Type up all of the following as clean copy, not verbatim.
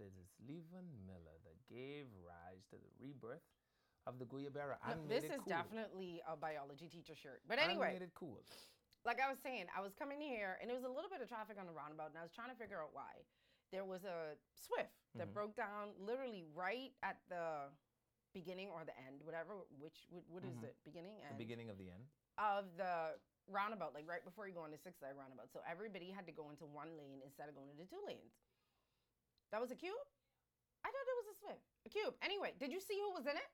it is Levan Miller that gave rise to the rebirth of the Guyabera. This is definitely a biology teacher shirt. But And anyway, made it cool. like I was saying, I was coming here and there was a little bit of traffic on the roundabout, and I was trying to figure out why. There was a Swift that broke down literally right at the beginning or the end, whatever. What is it? Beginning and The beginning of the end. of the roundabout, like right before you go into Sixth Line roundabout. So everybody had to go into one lane instead of going into two lanes. That was a cube? I thought it was a Swift. A cube. Anyway, did you see who was in it?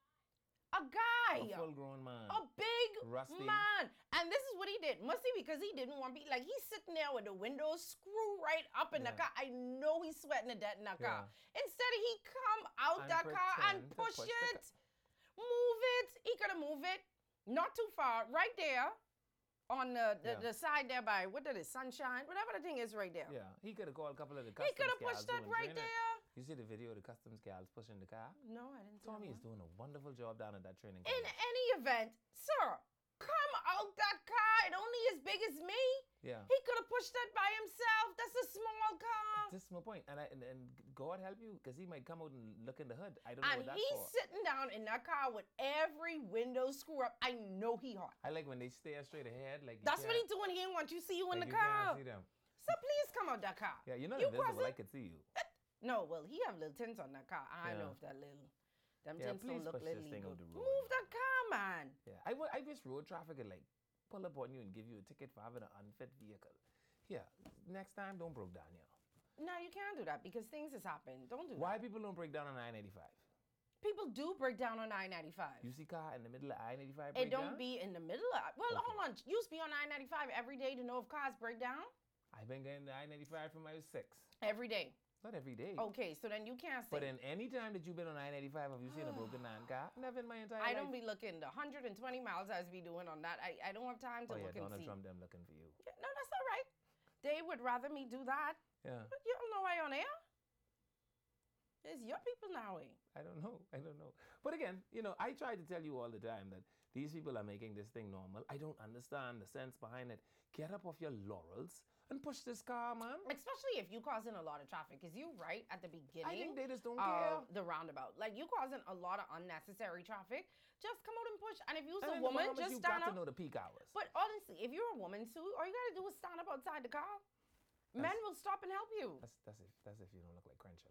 A guy. A full-grown man. A big Rusty. man. And this is what he did. Must be because he didn't want to be, like, he's sitting there with the windows screwed right up in the car. I know he's sweating to death in that car. Instead, he come out And that car and pretend to push push it. Move it. He could have moved it. Not too far. Right there. On the side there by, what that is, Sunshine? Whatever the thing is right there. Yeah, he could have called a couple of the customs He could have gals pushed that doing right training. there. You see the video of the customs gals pushing the car? No, I didn't see Tommy that is one. doing a wonderful job down at that training. In college. any event, sir, come out that car. It only as big as me. Yeah. He could have pushed that by himself. That's a small car. This is my point. And God help you, because he might come out and look in the hood. I don't know And what that's he's for. sitting down in that car with every window screw up. I know he hot. I like when they stare straight ahead. Like That's what he doing. He didn't want you to see you in like the you can't car. see them. So please come out that car. Yeah, you're not You invisible. crossing? I could see you. No, well, he have little tints on that car. I don't Yeah. know if that little, them Yeah, tints don't please look push little this thing legal. out the road, Move that car, man. Yeah, I wish road traffic would like pull up on you and give you a ticket for having an unfit vehicle. Yeah, next time don't broke down, yo. No, you can't do that because things has happened. Don't do Why that. people don't break down on I-95? People do break down on I-95. You see car in the middle of I-95 It break don't down? be in the middle of. Well, hold on. You used to be on I-95 every day to know if cars break down. I've been getting the I-95 from I was 6. Every day. Not every day. Okay, so then you can't say. But in any time that you've been on I-95, have you seen a broken down car? Never in my entire I life. don't be looking the 120 miles I was be doing on that. I don't have time to Oh yeah, look and Donald see. Trump them looking for you. Yeah, no, that's all right. They would rather me do that. Yeah. But you don't know why on air. It's your people now, eh? I don't know. But again, I try to tell you all the time that these people are making this thing normal. I don't understand the sense behind it. Get up off your laurels and push this car, man. Especially if you causing a lot of traffic. Because you right at the beginning I think they just don't care. of the roundabout. Like, you causing a lot of unnecessary traffic. Just come out and push. And if you're And a then woman, Bahamas, just you stand got up. to know the peak hours. But honestly, if you're a woman too, all you gotta do is stand up outside the car. Men will stop and help you. That's if you don't look like Crenshaw.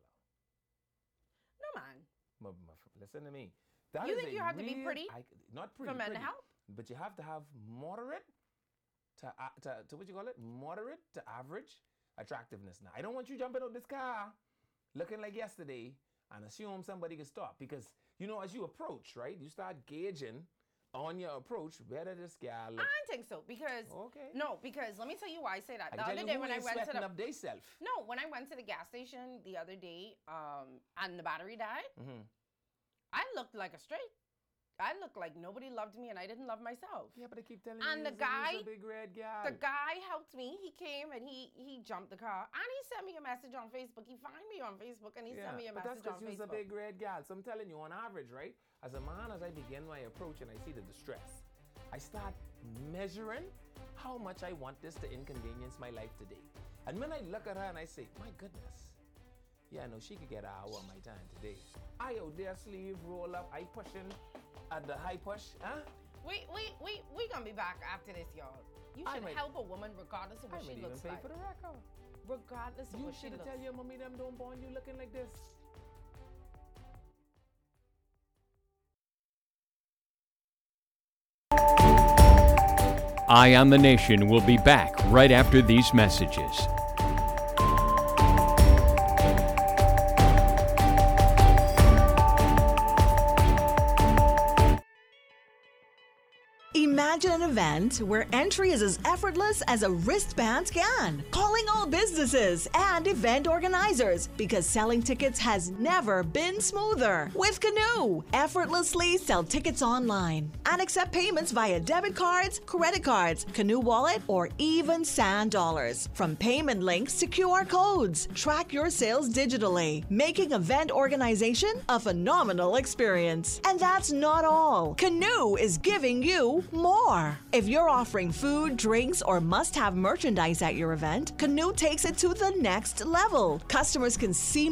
No, man. Listen to me. That You is think a you have to be real- pretty not pretty for men to pretty, help? but you have to have moderate to what you call it, moderate to average attractiveness. Now, I don't want you jumping out this car looking like yesterday and assume somebody can stop, because as you approach, right, you start gauging on your approach whether this guy I look. don't think so because Okay. no, because let me tell you why I say that. I The tell other you day who when I ain't went to sweating the up they self. no, when I went to the gas station the other day, and the battery died, I looked like a straight. I looked like nobody loved me and I didn't love myself. Yeah, but I keep telling And you, the he's guy- a big red guy. The guy helped me. He came and he jumped the car and he sent me a message on Facebook. He found me on Facebook and he sent me a but message that's on because you're a Facebook. big red gal. So I'm telling you, on average, right? As a man, as I begin my approach and I see the distress, I start measuring how much I want this to inconvenience my life today. And when I look at her and I say, my goodness, yeah, no, she could get an hour of my time today. I out there sleeve, roll up, I pushing at the high push, huh? We gonna be back after this, y'all. You I should might- help a woman regardless of I what might she even looks pay like. for the record. Regardless of You what she should looks tell like. your mommy them don't born you looking like this. Eye on the Nation will be back right after these messages. Imagine an event where entry is as effortless as a wristband scan. Calling all businesses and event organizers because selling tickets has never been smoother. With Canoe, effortlessly sell tickets online and accept payments via debit cards, credit cards, Canoe Wallet, or even Sand Dollars. From payment links to QR codes, track your sales digitally, making event organization a phenomenal experience. And that's not all. Canoe is giving you more. If you're offering food, drinks, or must-have merchandise at your event, Canoe takes it to the next level. Customers can see